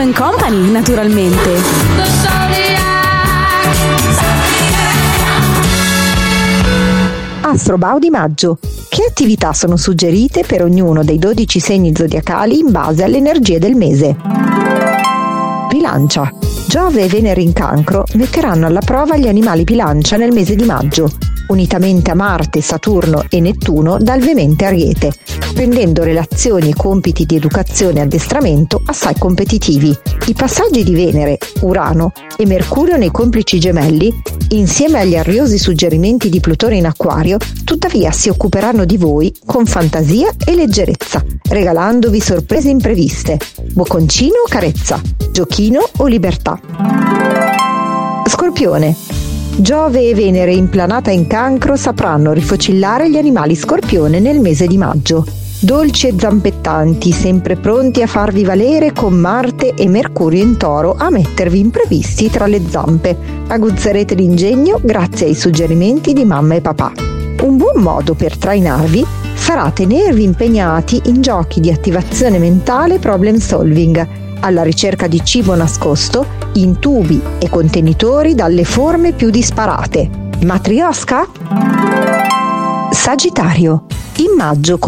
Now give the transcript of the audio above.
Company, naturalmente. Astrobao di maggio. Che attività sono suggerite per ognuno dei 12 segni zodiacali in base alle energie del mese? Bilancia. Giove e Venere in Cancro metteranno alla prova gli animali bilancia nel mese di maggio, unitamente a Marte, Saturno e Nettuno dal vemente Ariete, rendendo relazioni e compiti di educazione e addestramento assai competitivi. I passaggi di Venere, Urano e Mercurio nei complici gemelli, insieme agli ariosi suggerimenti di Plutone in Acquario, tuttavia si occuperanno di voi con fantasia e leggerezza, regalandovi sorprese impreviste, bocconcino o carezza, giochino o libertà. Scorpione. Giove e Venere in planata in Cancro sapranno rifocillare gli animali Scorpione nel mese di maggio. Dolci e zampettanti, sempre pronti a farvi valere con Marte e Mercurio in Toro a mettervi imprevisti tra le zampe. Aguzzerete l'ingegno grazie ai suggerimenti di mamma e papà. Un buon modo per trainarvi sarà tenervi impegnati in giochi di attivazione mentale problem solving, alla ricerca di cibo nascosto in tubi e contenitori dalle forme più disparate. Matrioska? Sagittario. In maggio